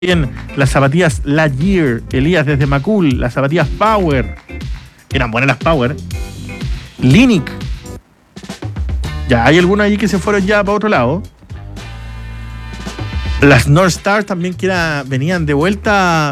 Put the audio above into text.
Bien, las zapatillas Lightyear, Elías desde Macul, las zapatillas Power. Eran buenas las Power. Linic. Ya, hay algunos allí que se fueron ya para otro lado. Las North Stars también venían de vuelta